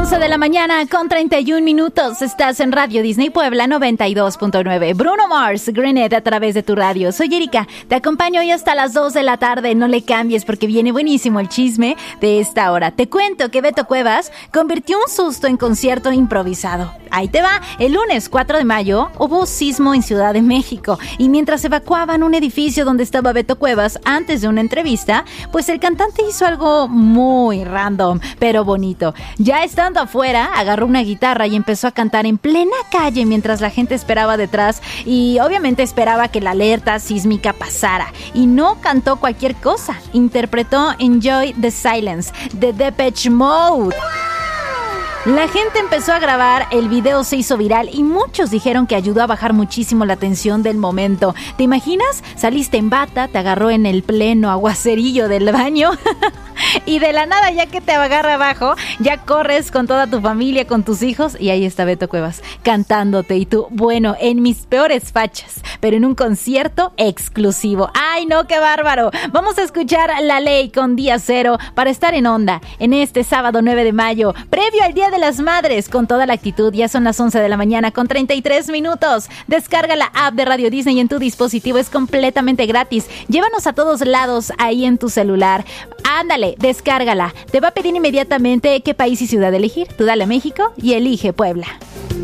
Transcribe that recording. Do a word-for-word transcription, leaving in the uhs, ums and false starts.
once de la mañana con treinta y un minutos. Estás en Radio Disney Puebla noventa y dos punto nueve. Bruno Mars, Greenet a través de tu radio. Soy Erika, te acompaño hoy hasta las dos de la tarde. No le cambies porque viene buenísimo el chisme de esta hora. Te cuento que Beto Cuevas convirtió un susto en concierto improvisado. Ahí te va. El lunes cuatro de mayo hubo sismo en Ciudad de México y mientras evacuaban un edificio donde estaba Beto Cuevas antes de una entrevista, pues el cantante hizo algo muy random, pero bonito. Ya estando afuera, agarró una guitarra y empezó a cantar en plena calle mientras la gente esperaba detrás y obviamente esperaba que la alerta sísmica pasara. Y no cantó cualquier cosa, interpretó Enjoy the Silence de Depeche Mode. La gente empezó a grabar, el video se hizo viral y muchos dijeron que ayudó a bajar muchísimo la tensión del momento. ¿Te imaginas? Saliste en bata, te agarró en el pleno aguacerillo del baño y de la nada, ya que te agarra abajo, ya corres con toda tu familia, con tus hijos y ahí está Beto Cuevas cantándote y tú, bueno, en mis peores fachas, pero en un concierto exclusivo. ¡Ay, no, qué bárbaro! Vamos a escuchar La Ley con Día Cero para estar en onda en este sábado nueve de mayo, previo al Día de las Madres, con toda la actitud. Ya son las once de la mañana con treinta y tres minutos. Descarga la app de Radio Disney en tu dispositivo, es completamente gratis. Llévanos a todos lados ahí en tu celular. Ándale, descárgala. Te va a pedir inmediatamente qué país y ciudad elegir. Tú dale a México y elige Puebla.